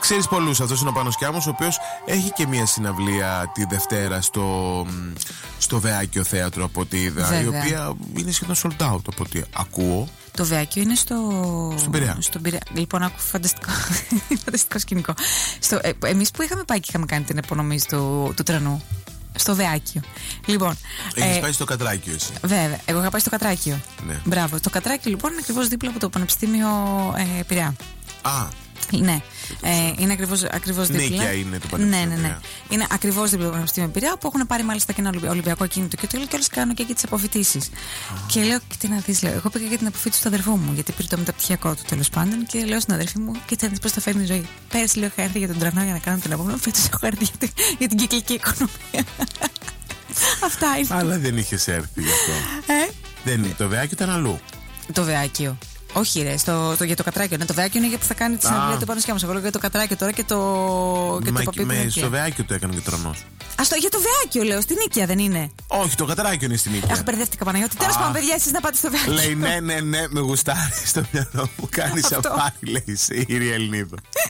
Ξέρεις πολλούς, αυτός είναι ο Πάνος Κιάμος, ο οποίος έχει και μια συναυλία τη Δευτέρα στο Βεάκιο Θέατρο, από ό,τι είδα. Βέβαια. Η οποία είναι σχεδόν sold out, από ό,τι ακούω. Το Βεάκιο είναι στον Πειραιά. Λοιπόν, άκου φανταστικό σκηνικό. Εμείς που είχαμε πάει και είχαμε κάνει την απονομή του τρανού. Στο Βεάκιο. Λοιπόν, έχεις πάει στο Κατράκιο εσύ? Βέβαια, εγώ είχα πάει στο Κατράκιο. Ναι. Μπράβο. Το Κατράκιο λοιπόν είναι ακριβώς δίπλα από το Πανεπιστήμιο Πειραιά. Ναι, είναι ακριβώς δίπλα. Νίκαια είναι το Πανεπιστήμιο. Ναι. Είναι ακριβώς δίπλα από το Πανεπιστήμιο Πειραιά, που έχουν πάρει μάλιστα και ένα Ολυμπιακό κίνητο. Και το λέω, κάνω και εκεί τις αποφοιτήσεις. Και λέω, τι να δεις, λέω. Εγώ πήγα για την αποφοίτηση του αδερφού μου, γιατί πήρε το μεταπτυχιακό του τέλος πάντων. Και λέω στην αδερφή μου, κοίτα πώς θα φέρνει η ζωή. Πέρσι λέω, είχα έρθει για τον τρανό για να κάνω την απόμενο. Φέτος έχω έρθει για την κυκλική οικονομία. Αυτά είναι. Αλλά δεν είχες έρθει γι' αυτό. Το Βεάκιο ήταν αλλού. Το Βεάκιο. Όχι, ρε, για το Κατράκιο. Ναι, το Βεάκιο είναι γιατί θα κάνει τη συναυλία του Πάνος Κιάμος. Εγώ λέω για το Κατράκιο τώρα και το Παπί. Στο Βεάκιο το έκανε και τρανός. Για το Βεάκιο λέω, στην Νίκαια δεν είναι? Όχι, το Κατράκιο είναι στην Νίκαια. Αχ, μπερδεύτηκα Παναγιώτη. Τέλος πάντων, παιδιά, εσείς να πάτε στο Βεάκιο. Λέει ναι, με γουστάρει στο μυαλό μου. Κάνει σαφάρι, λέει η Ειρή Ελληνίδου.